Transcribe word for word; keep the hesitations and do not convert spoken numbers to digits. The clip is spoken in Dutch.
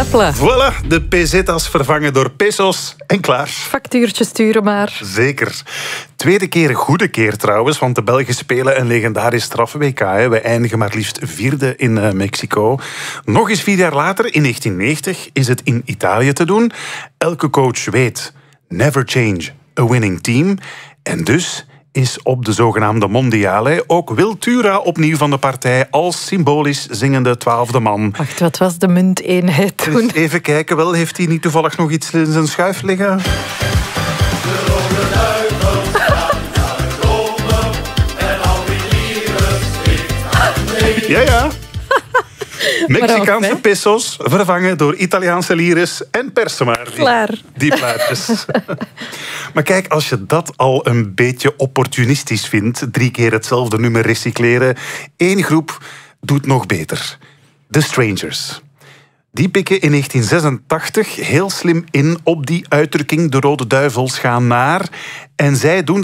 Stapelen. Voilà, de pesetas vervangen door pesos en klaar. Factuurtje sturen maar. Zeker. Tweede keer goede keer trouwens, want de Belgen spelen een legendarisch straf-W K. We eindigen maar liefst vierde in uh, Mexico. Nog eens vier jaar later, in negentien negentig, is het in Italië te doen. Elke coach weet, never change a winning team. En dus is op de zogenaamde Mondiale ook Wil Tura opnieuw van de partij als symbolisch zingende twaalfde man. Wacht, wat was de munteenheid toen? Dus even kijken, wel, heeft hij niet toevallig nog iets in zijn schuif liggen? Ja, ja. Mexicaanse pesos vervangen door Italiaanse lires en persen maar. Die, Klaar. Die plaatjes. Maar kijk, als je dat al een beetje opportunistisch vindt, drie keer hetzelfde nummer recycleren, één groep doet nog beter. The Strangers. Die pikken in negentien zesentachtig heel slim in op die uitdrukking de Rode Duivels gaan naar. En zij doen